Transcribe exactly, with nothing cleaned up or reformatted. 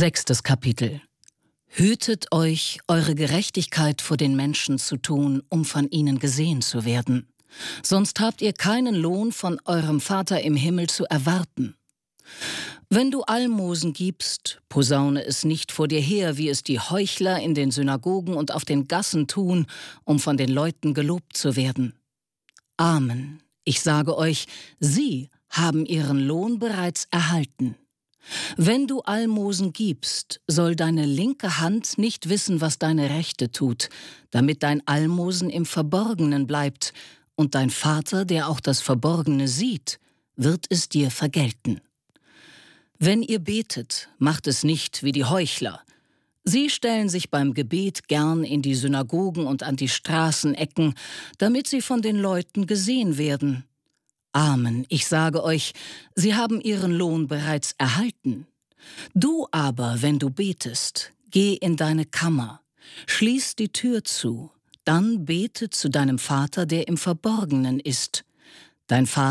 Sechstes Kapitel. Hütet euch, eure Gerechtigkeit vor den Menschen zu tun, um von ihnen gesehen zu werden. Sonst habt ihr keinen Lohn von eurem Vater im Himmel zu erwarten. Wenn du Almosen gibst, posaune es nicht vor dir her, wie es die Heuchler in den Synagogen und auf den Gassen tun, um von den Leuten gelobt zu werden. Amen, ich sage euch, sie haben ihren Lohn bereits erhalten. Wenn du Almosen gibst, soll deine linke Hand nicht wissen, was deine rechte tut, damit dein Almosen im Verborgenen bleibt, und dein Vater, der auch das Verborgene sieht, wird es dir vergelten. Wenn ihr betet, macht es nicht wie die Heuchler. Sie stellen sich beim Gebet gern in die Synagogen und an die Straßenecken, damit sie von den Leuten gesehen werden. Amen, ich sage euch, sie haben ihren Lohn bereits erhalten. Du aber, wenn du betest, geh in deine Kammer, schließ die Tür zu, dann bete zu deinem Vater, der im Verborgenen ist. Dein Vater